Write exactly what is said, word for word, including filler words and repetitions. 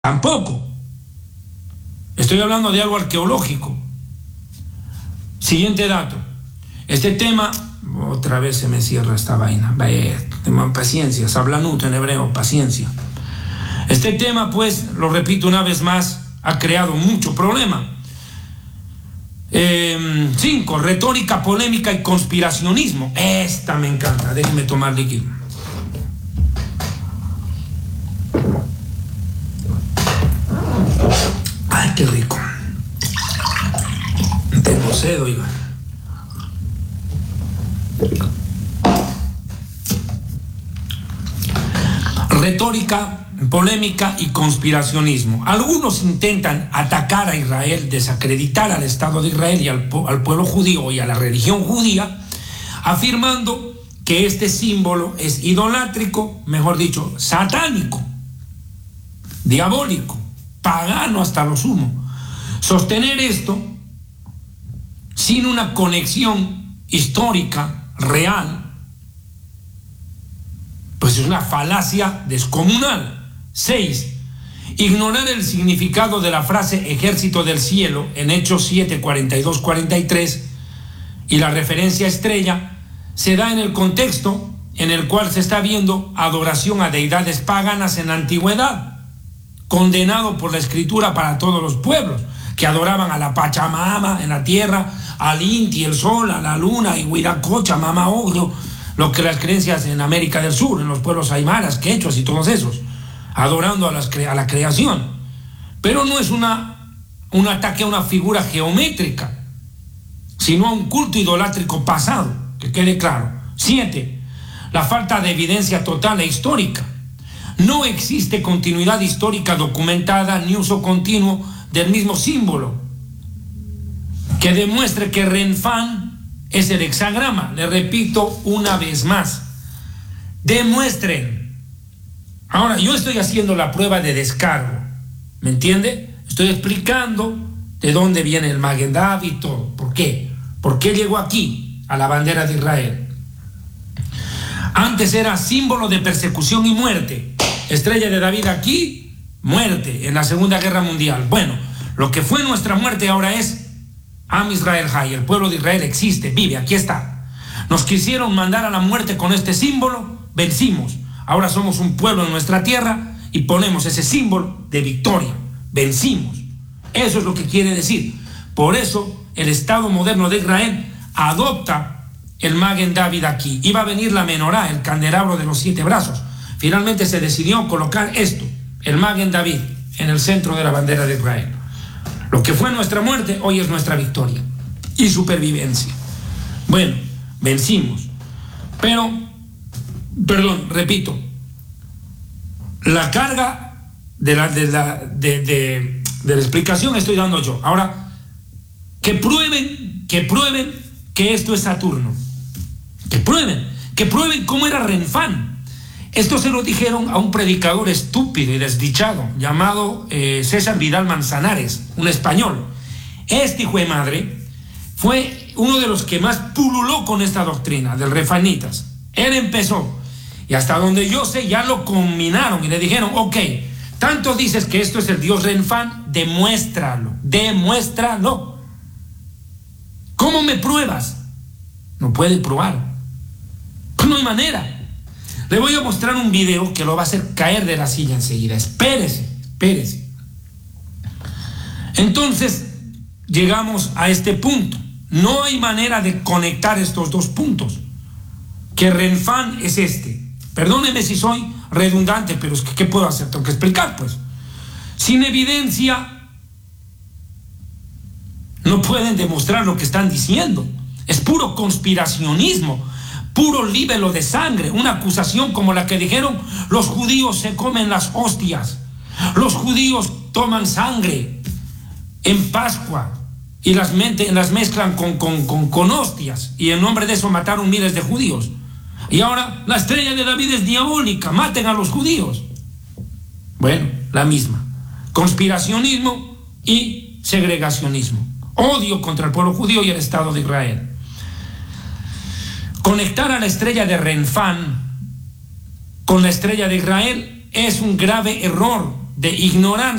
Tampoco. Estoy hablando de algo arqueológico. Siguiente dato. Este tema, otra vez se me cierra esta vaina. Vaya, paciencia, sablanut en hebreo, paciencia. Este tema, pues, lo repito una vez más, ha creado mucho problema. Eh, cinco, retórica, polémica y conspiracionismo. Esta me encanta. Déjenme tomar líquido. Ay, qué rico. Tengo sed, oiga. Retórica, polémica y conspiracionismo. Algunos intentan atacar a Israel, desacreditar al Estado de Israel y al, al pueblo judío y a la religión judía, afirmando que este símbolo es idolátrico, mejor dicho, satánico, diabólico, pagano hasta lo sumo. Sostener esto sin una conexión histórica real, pues es una falacia descomunal. Seis, ignorar el significado de la frase ejército del cielo en Hechos siete, cuarenta y dos, cuarenta y tres, y la referencia estrella se da en el contexto en el cual se está viendo adoración a deidades paganas en la antigüedad, condenado por la escritura para todos los pueblos que adoraban a la Pachamama en la tierra, al Inti, el sol, a la luna, y Huiracocha, Mama Ogro, lo que las creencias en América del Sur, en los pueblos aymaras, quechuas y todos esos, adorando a, las, a la creación. Pero no es una, un ataque a una figura geométrica, sino a un culto idolátrico pasado, que quede claro. Siete, la falta de evidencia total e histórica. No existe continuidad histórica documentada ni uso continuo del mismo símbolo que demuestre que Renfán es el hexagrama. Le repito una vez más, demuestren. Ahora, yo estoy haciendo la prueba de descargo, ¿me entiende? Estoy explicando de dónde viene el Maguen David y todo. ¿Por qué? ¿Por qué llegó aquí a la bandera de Israel? Antes era símbolo de persecución y muerte. Estrella de David aquí, muerte en la Segunda Guerra Mundial. Bueno, lo que fue nuestra muerte ahora es Am Israel Hay. El pueblo de Israel existe, vive, aquí está. Nos quisieron mandar a la muerte con este símbolo, vencimos. Ahora somos un pueblo en nuestra tierra y ponemos ese símbolo de victoria. Vencimos. Eso es lo que quiere decir. Por eso el Estado moderno de Israel adopta el Maguen David aquí. Iba a venir la menorá, el candelabro de los siete brazos. Finalmente se decidió colocar esto, el Maguen David, en el centro de la bandera de Israel. Lo que fue nuestra muerte, hoy es nuestra victoria y supervivencia. Bueno, vencimos. Pero, perdón, repito, la carga de la, de la, de, de, de la explicación estoy dando yo. Ahora, que prueben, que prueben que esto es Saturno. Que prueben, que prueben cómo era Renfán. Esto se lo dijeron a un predicador estúpido y desdichado llamado eh, César Vidal Manzanares, un español. Este hijo de madre fue uno de los que más pululó con esta doctrina del Renfanitas. Él empezó y hasta donde yo sé ya lo combinaron y le dijeron, ok, tanto dices que esto es el dios Renfán, demuéstralo, demuéstralo. ¿Cómo me pruebas? No puede probar. No hay manera. Le voy a mostrar un video que lo va a hacer caer de la silla enseguida. Espérese, espérese. Entonces, llegamos a este punto. No hay manera de conectar estos dos puntos. Que Renfán es este. Perdóneme si soy redundante, pero es que ¿qué puedo hacer? Tengo que explicar, pues. Sin evidencia, no pueden demostrar lo que están diciendo. Es puro conspiracionismo. Puro libelo de sangre, una acusación como la que dijeron, los judíos se comen las hostias, los judíos toman sangre en Pascua y las, mente, las mezclan con, con, con, con hostias, y en nombre de eso mataron miles de judíos. Y ahora la estrella de David es diabólica, maten a los judíos. Bueno, la misma. Conspiracionismo y segregacionismo. Odio contra el pueblo judío y el Estado de Israel. Conectar a la estrella de Renfán con la estrella de Israel es un grave error de ignorancia